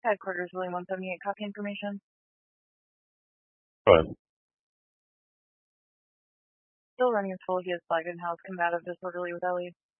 Headquarters, William 178, copy information. Go ahead. Still running full. He is flagged in house combative disorderly with LE.